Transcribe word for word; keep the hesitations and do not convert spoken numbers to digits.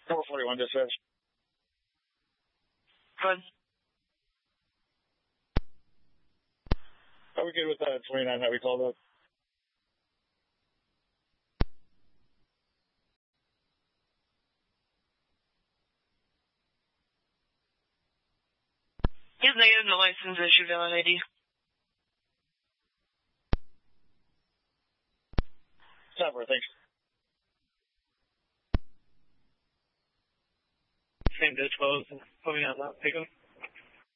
four forty-one dispatch. Good. Are we good with that twenty-nine that we called up? Yes, negative, no license issue, valid I D. Stopper, thanks. Same to twelve, put me on that, pick him.